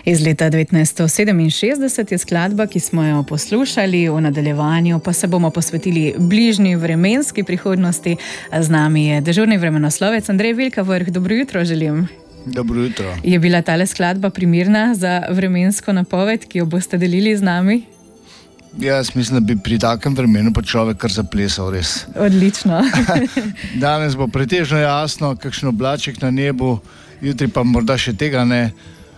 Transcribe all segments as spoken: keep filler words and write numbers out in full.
Iz leta devetnajststo sedeminšestdeset je skladba, ki smo jo poslušali, v nadaljevanju pa se bomo posvetili bližnji vremenski prihodnosti. Z nami je dežurni vremenoslovec Andrej Vilkavrh. Dobro jutro želim. Dobro jutro. Je bila tale skladba primirna za vremensko napoved, ki jo boste delili z nami? Ja, jaz mislim, da bi pri takem vremenu pa človek kar zaplesal, res. Odlično. Danes bo pretežno jasno, kakšen oblaček na nebu, jutri pa morda še tega ne.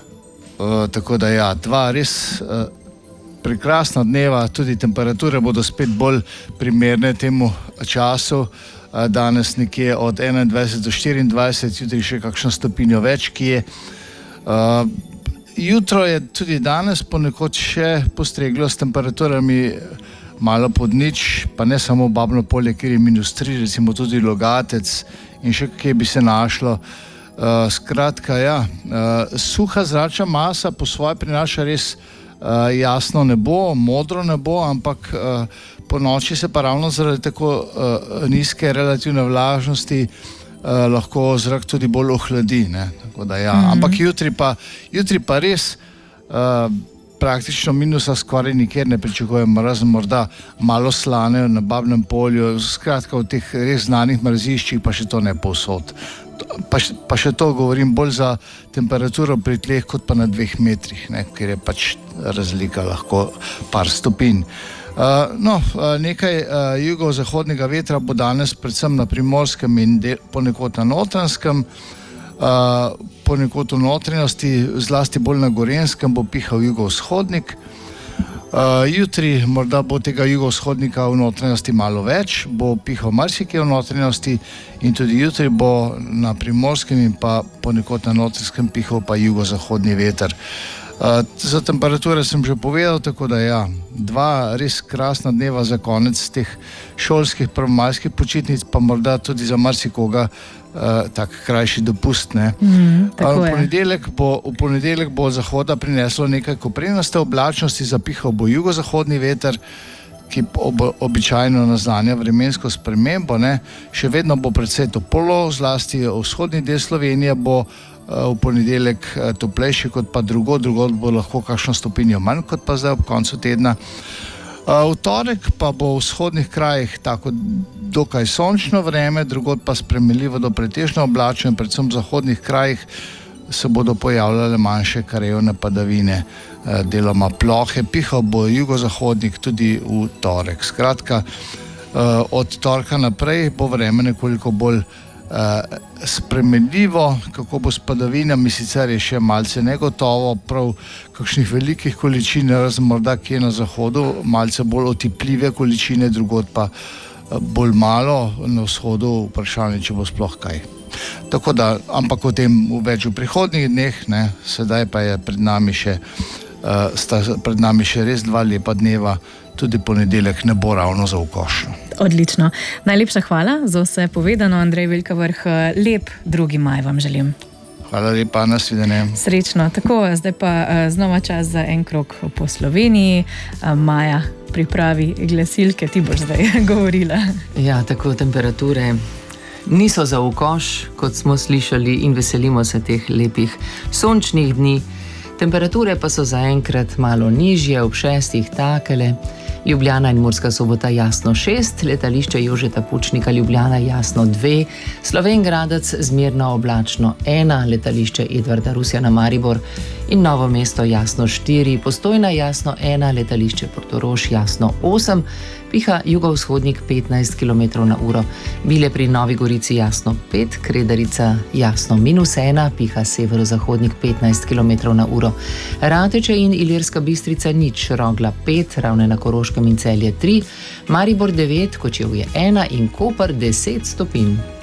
Uh, tako da ja, dva res uh, prekrasna dneva, tudi temperature bodo spet bolj primerne temu času. Uh, danes nekje od enaindvajset do štiriindvajset, jutri še kakšno stopinjo več, ki je. Uh, jutro je tudi danes ponekod še postreglo s temperaturami malo pod nič, pa ne samo Babno Polje, kjer je minus tri, recimo tudi Logatec in še kje bi se našlo. Uh, skratka, ja, uh, suha zračna masa po svoje prinaša res uh, jasno nebo, modro nebo, ampak uh, po noči se pa ravno zaradi tako uh, nizke relativne vlažnosti uh, lahko zrak tudi bolj ohladi. Ne? Tako da, ja. mm-hmm. Ampak jutri pa, jutri pa res uh, praktično minusa skoraj nikjer ne pričakujem, razen morda malo slane na Babnem Polju, skratka v teh res znanih mraziščih, pa še to ne povsod. Pa, pa še to govorim bolj za temperaturo pri tleh kot pa na dveh metrih, ne, ker je pač razlika lahko par stopinj. Uh, no, uh, nekaj uh, jugozahodnega vetra bo danes predvsem na Primorskem in del, ponekod na Notranjskem. Uh, ponekod v notranjosti, zlasti bolj na Gorenjskem, bo pihal jugovzhodnik. Uh, jutri morda bo tega jugovzhodnika v notranjosti malo več, bo pihal marsikje v notranjosti in tudi jutri bo na Primorskem in pa ponekod na Notranjskem pihal pa jugozahodni veter. Uh, za temperature sem že povedal, tako da ja, dva res krasna dneva za konec teh šolskih prvomajskih počitnic, pa morda tudi za marsikoga uh, tak krajši dopust. Ne. Mm, uh, v, ponedeljek bo, v ponedeljek bo od zahoda prineslo nekaj koprenaste oblačnosti, zapihal bo jugozahodni veter, ki ob, običajno naznanja vremensko spremembo. Ne. Še vedno bo precej toplo, zlasti v vzhodni del Slovenije bo v ponedeljek toplejši kot pa drugod, drugod bo lahko kakšno stopinjo manj kot pa zdaj ob koncu tedna. V torek pa bo v vzhodnih krajih tako dokaj sončno vreme, drugod pa spremenljivo do pretežno oblačno in predvsem v zahodnih krajih se bodo pojavljale manjše krajevne padavine, deloma plohe, pihal bo jugozahodnik tudi v torek. Skratka, od torka naprej bo vreme nekoliko bolj Uh, spremenljivo, kako bo s padavinami, sicer je še malce negotovo, prav kakšnih velikih količin, razen morda kje na zahodu, malce bolj otipljive količine, drugod pa uh, bolj malo, na vzhodu vprašanje, če bo sploh kaj. Tako da, ampak o tem več v prihodnjih dneh, ne, sedaj pa je pred nami še, uh, sta pred nami še res dva lepa dneva, tudi ponedeljek ne bo ravno za ukošno. Odlično. Najlepša hvala za vse povedano, Andrej Vilkavrh. Lep drugi maj vam želim. Hvala lepa, nasvidenje. Srečno. Tako, zdaj pa znova čas za en krog po Sloveniji. Maja, pripravi glasilke, ti boš zdaj govorila. Ja, tako temperature niso za ukoš, kot smo slišali, in veselimo se teh lepih sončnih dni. Temperature pa so zaenkrat malo nižje, ob šestih takele. Ljubljana in Murska Sobota jasno šest, letališče Jožeta Pučnika Ljubljana jasno dve, Slovenj Gradec zmerno oblačno ena, letališče Edvarda Rusjana Maribor in Novo mesto jasno štiri, Postojna jasno ena, letališče Portorož jasno osem, piha jugovzhodnik petnajst kilometrov na uro, Bile pri Novi Gorici jasno pet, Kredarica jasno minus ena, piha severozahodnik petnajst kilometrov na uro, Rateče in Ilirska Bistrica nič, Rogla pet, Ravne na Koroškem in Celje tri, Maribor devet, Kočevje ena in Koper deset stopinj.